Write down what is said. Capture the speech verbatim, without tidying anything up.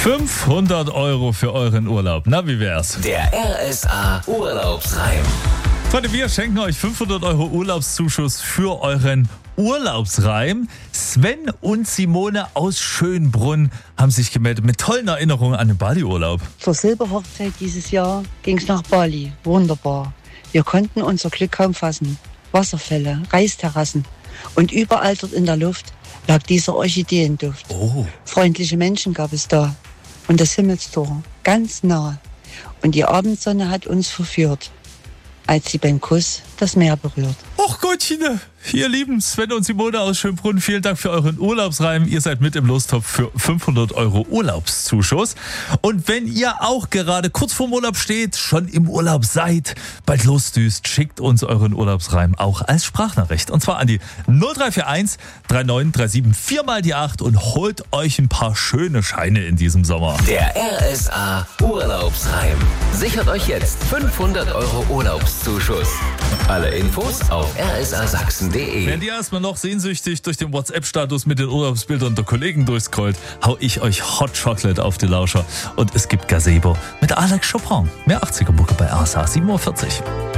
fünfhundert Euro für euren Urlaub. Na, wie wär's? Der R S A Urlaubsreim. Freunde, wir schenken euch fünfhundert Euro Urlaubszuschuss für euren Urlaubsreim. Sven und Simone aus Schönbrunn haben sich gemeldet mit tollen Erinnerungen an den Bali-Urlaub. Zur Silberhochzeit dieses Jahr ging es nach Bali. Wunderbar. Wir konnten unser Glück kaum fassen. Wasserfälle, Reisterrassen und überall dort in der Luft lag dieser Orchideenduft. Oh. Freundliche Menschen gab es da und das Himmelstor ganz nah. Und die Abendsonne hat uns verführt, als sie beim Kuss das Meer berührt. Och Gottchen, ihr lieben Sven und Simone aus Schönbrunn, vielen Dank für euren Urlaubsreim. Ihr seid mit im Lostopf für fünfhundert Euro Urlaubszuschuss. Und wenn ihr auch gerade kurz vorm Urlaub steht, schon im Urlaub seid, bald losdüst, schickt uns euren Urlaubsreim auch als Sprachnachricht. Und zwar an die null drei vier eins drei neun drei sieben vier mal die acht und holt euch ein paar schöne Scheine in diesem Sommer. Der R S A Urlaubsreim. Sichert euch jetzt fünfhundert Euro Urlaubszuschuss. Alle Infos auf r s a sachsen punkt d e. Wenn ihr erstmal noch sehnsüchtig durch den WhatsApp-Status mit den Urlaubsbildern der Kollegen durchscrollt, hau ich euch Hot Chocolate auf die Lauscher. Und es gibt Gazebo mit Alex Chopin. Mehr achtziger-Mucke bei R S A sieben Uhr vierzig.